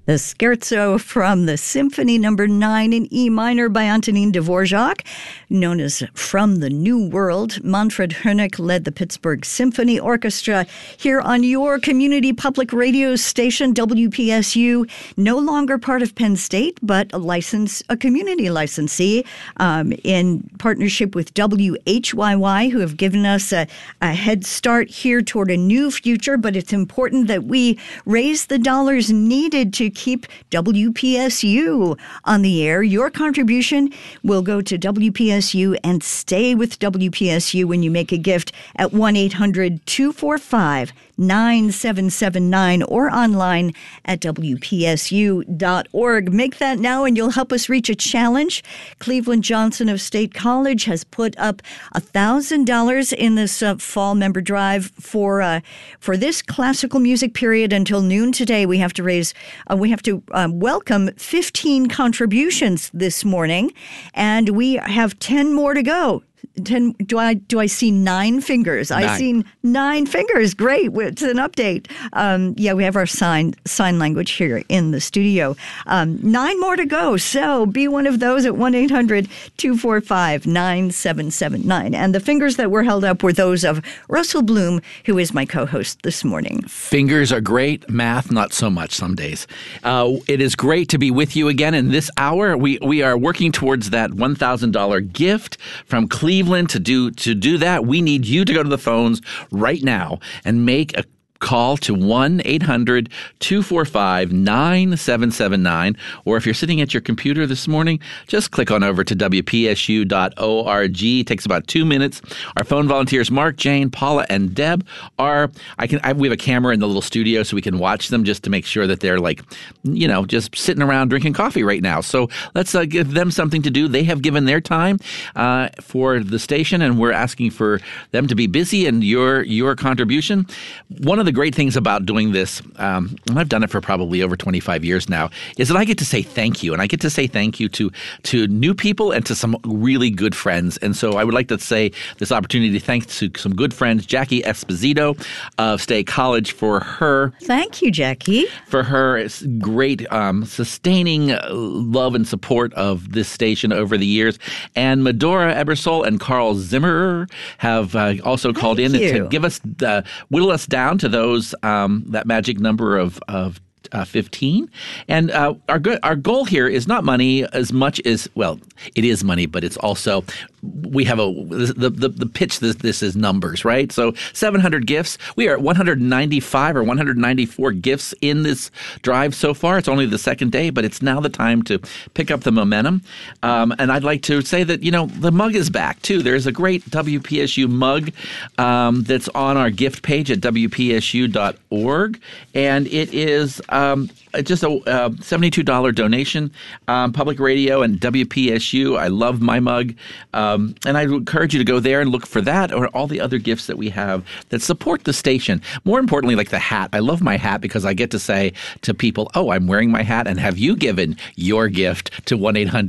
The Scherzo from the Symphony No. 9 in E minor by Antonin Dvorak, known as From the New World. Manfred Honeck led the Pittsburgh Symphony Orchestra here on your community public radio station, WPSU, no longer part of Penn State, but a community licensee in partnership with WHYY, who have given us a head start here toward a new future. But it's important that we raise the dollars needed to keep WPSU on the air. Your contribution will go to WPSU and stay with WPSU when you make a gift at 1-800-245-9779 or online at WPSU.org. Make that now and you'll help us reach a challenge. Cleveland Johnson of State College has put up $1,000 in this fall member drive for this classical music period until noon today. We have to welcome 15 contributions this morning, and we have 10 more to go. 10, do I see 9 fingers? 9. I see 9 fingers. Great. It's an update. We have our sign language here in the studio. 9 more to go. So be one of those at 1-800-245-9779. And the fingers that were held up were those of Russell Bloom, who is my co-host this morning. Fingers are great. Math, not so much some days. It is great to be with you again in this hour. We are working towards that $1,000 gift from Cleveland. To do that, we need you to go to the phones right now and make a call to 1-800-245-9779. Or if you're sitting at your computer this morning, just click on over to WPSU.org. It takes about 2 minutes. Our phone volunteers, Mark, Jane, Paula, and Deb, we have a camera in the little studio so we can watch them just to make sure that they're just sitting around drinking coffee right now. So let's give them something to do. They have given their time for the station, and we're asking for them to be busy and your contribution. One of the great things about doing this, and I've done it for probably over 25 years now, is that I get to say thank you. And I get to say thank you to new people and to some really good friends. And so I would like to say this opportunity thanks to some good friends, Jackie Esposito of State College for her. Thank you, Jackie. For her great sustaining love and support of this station over the years. And Medora Ebersol and Carl Zimmerer have also called in to give us, whittle us down to those that magic number of 15. And our goal here is not money as much as, well, it is money, but it's also, we have the pitch, this is numbers, right? So 700 gifts. We are at 195 or 194 gifts in this drive so far. It's only the second day, but it's now the time to pick up the momentum. And I'd like to say that, the mug is back too. There's a great WPSU mug that's on our gift page at WPSU.org. And it is just a $72 donation. Public Radio and WPSU. I love my mug. And I encourage you to go there and look for that or all the other gifts that we have that support the station. More importantly, like the hat. I love my hat because I get to say to people, oh, I'm wearing my hat. And have you given your gift to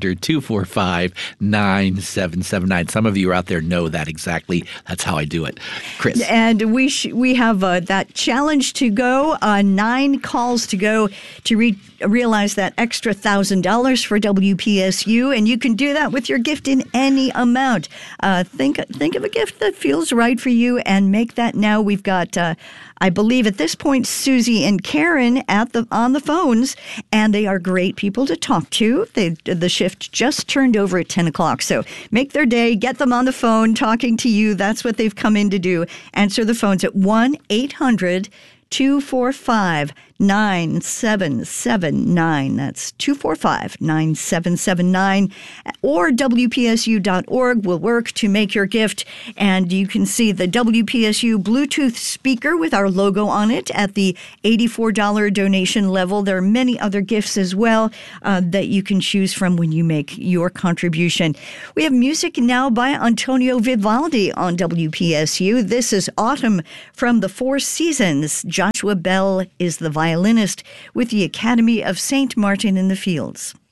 1-800-245-9779? Some of you out there know that exactly. That's how I do it. Chris. And we have that challenge to go, 9 calls to go to realize that extra $1,000 for WPSU, and you can do that with your gift in any amount. Think of a gift that feels right for you and make that now. We've got, I believe at this point, Susie and Karen on the phones, and they are great people to talk to. The shift just turned over at 10 o'clock, so make their day, get them on the phone talking to you. That's what they've come in to do. Answer the phones at 1-800-245-9779. That's 245-9779. Or WPSU.org will work to make your gift. And you can see the WPSU Bluetooth speaker with our logo on it at the $84 donation level. There are many other gifts as well that you can choose from when you make your contribution. We have music now by Antonio Vivaldi on WPSU. This is Autumn from the Four Seasons. Joshua Bell is the violinist with the Academy of St. Martin in the Fields.